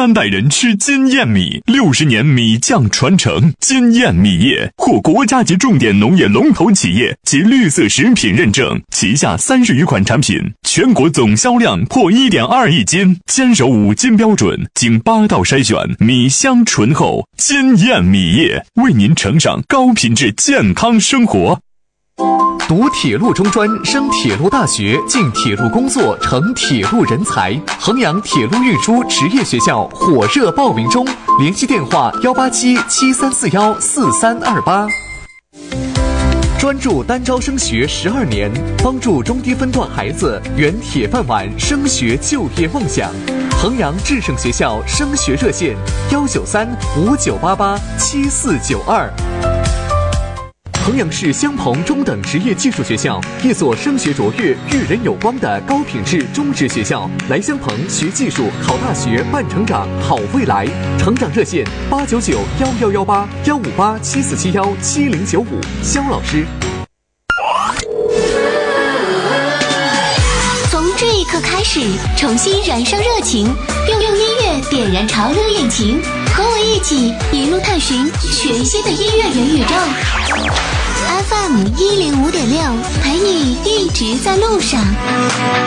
3代人吃金燕米，60年米酱传承。金燕米业获国家级重点农业龙头企业及绿色食品认证，旗下30余款产品，全国总销量破1.2亿斤，坚守5金标准，经8道筛选，米香醇厚。金燕米业为您呈上高品质健康生活。 读铁路中专，升铁路大学，进铁路工作，成铁路人才。衡阳铁路运输职业学校火热报名中，联系电话18773414328。专注单招升学12年，帮助中低分段孩子圆铁饭碗升学就业梦想。衡阳智胜学校升学热线19359887492。衡阳市襄鹏中等职业技术学校，一所升学卓越、育人有光的高品质中职学校。来襄鹏学技术、考大学、办成长、好未来。成长热线8991118，15874717095。肖老师。 从这一刻开始，重新燃烧热情，用音乐点燃潮流引擎，和我一起一路探寻全新的音乐元宇宙。FM105.6，陪你一直在路上。